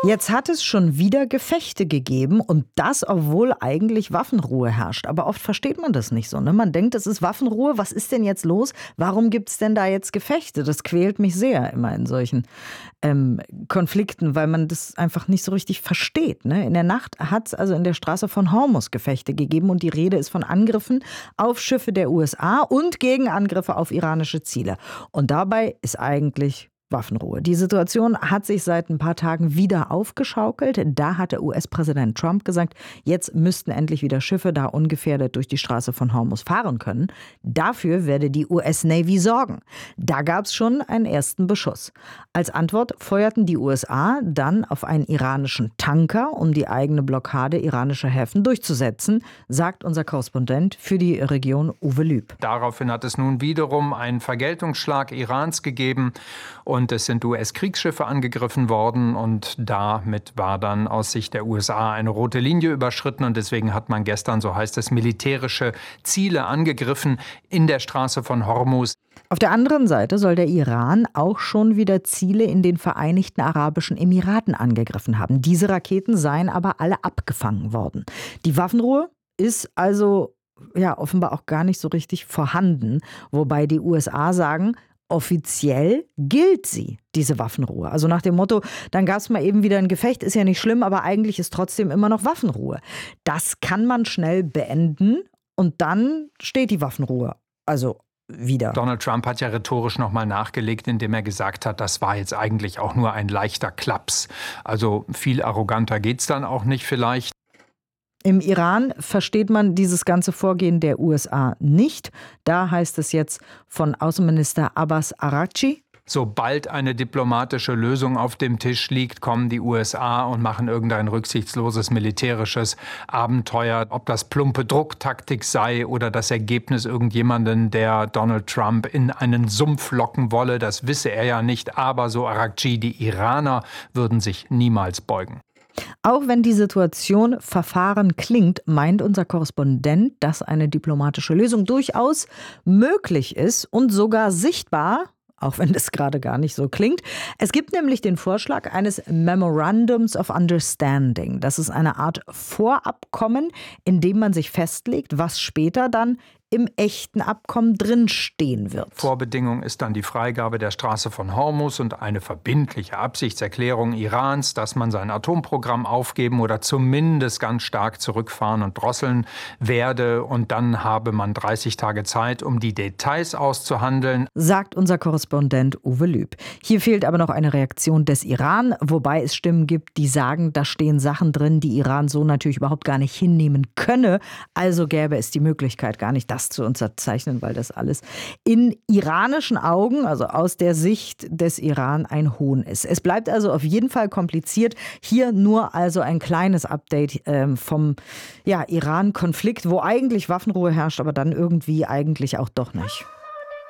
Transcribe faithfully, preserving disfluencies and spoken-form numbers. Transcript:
Jetzt hat es schon wieder Gefechte gegeben und das, obwohl eigentlich Waffenruhe herrscht. Aber oft versteht man das nicht so. Ne? Man denkt, es ist Waffenruhe. Was ist denn jetzt los? Warum gibt es denn da jetzt Gefechte? Das quält mich sehr immer in solchen ähm, Konflikten, weil man das einfach nicht so richtig versteht. Ne? In der Nacht hat es also in der Straße von Hormuz Gefechte gegeben und die Rede ist von Angriffen auf Schiffe der U S A und Gegenangriffe auf iranische Ziele. Und dabei ist eigentlich Waffenruhe. Die Situation hat sich seit ein paar Tagen wieder aufgeschaukelt. Da hat der U S-Präsident Trump gesagt, jetzt müssten endlich wieder Schiffe da ungefährdet durch die Straße von Hormuz fahren können. Dafür werde die U S-Navy sorgen. Da gab es schon einen ersten Beschuss. Als Antwort feuerten die U S A dann auf einen iranischen Tanker, um die eigene Blockade iranischer Häfen durchzusetzen, sagt unser Korrespondent für die Region Uwe Lüb. Daraufhin hat es nun wiederum einen Vergeltungsschlag Irans gegeben und Und es sind U S-Kriegsschiffe angegriffen worden und damit war dann aus Sicht der U S A eine rote Linie überschritten und deswegen hat man gestern, so heißt es, militärische Ziele angegriffen in der Straße von Hormuz. Auf der anderen Seite soll der Iran auch schon wieder Ziele in den Vereinigten Arabischen Emiraten angegriffen haben. Diese Raketen seien aber alle abgefangen worden. Die Waffenruhe ist also ja offenbar auch gar nicht so richtig vorhanden, wobei die U S A sagen, offiziell gilt sie, diese Waffenruhe. Also nach dem Motto, dann gab es mal eben wieder ein Gefecht, ist ja nicht schlimm, aber eigentlich ist trotzdem immer noch Waffenruhe. Das kann man schnell beenden und dann steht die Waffenruhe. Also wieder. Donald Trump hat ja rhetorisch nochmal nachgelegt, indem er gesagt hat, das war jetzt eigentlich auch nur ein leichter Klaps. Also viel arroganter geht's dann auch nicht vielleicht. Im Iran versteht man dieses ganze Vorgehen der U S A nicht. Da heißt es jetzt von Außenminister Abbas Araghchi: Sobald eine diplomatische Lösung auf dem Tisch liegt, kommen die U S A und machen irgendein rücksichtsloses militärisches Abenteuer. Ob das plumpe Drucktaktik sei oder das Ergebnis irgendjemanden, der Donald Trump in einen Sumpf locken wolle, das wisse er ja nicht. Aber so Araghchi, die Iraner würden sich niemals beugen. Auch wenn die Situation verfahren klingt, meint unser Korrespondent, dass eine diplomatische Lösung durchaus möglich ist und sogar sichtbar, auch wenn das gerade gar nicht so klingt. Es gibt nämlich den Vorschlag eines Memorandums of Understanding. Das ist eine Art Vorabkommen, in dem man sich festlegt, was später dann im echten Abkommen drinstehen wird. Vorbedingung ist dann die Freigabe der Straße von Hormuz und eine verbindliche Absichtserklärung Irans, dass man sein Atomprogramm aufgeben oder zumindest ganz stark zurückfahren und drosseln werde. Und dann habe man dreißig Tage Zeit, um die Details auszuhandeln, sagt unser Korrespondent Uwe Lüb. Hier fehlt aber noch eine Reaktion des Iran, wobei es Stimmen gibt, die sagen, da stehen Sachen drin, die Iran so natürlich überhaupt gar nicht hinnehmen könne. Also gäbe es die Möglichkeit gar nicht, das zu unterzeichnen, weil das alles in iranischen Augen, also aus der Sicht des Iran, ein Hohn ist. Es bleibt also auf jeden Fall kompliziert. Hier nur also ein kleines Update ähm, vom ja, Iran-Konflikt, wo eigentlich Waffenruhe herrscht, aber dann irgendwie eigentlich auch doch nicht.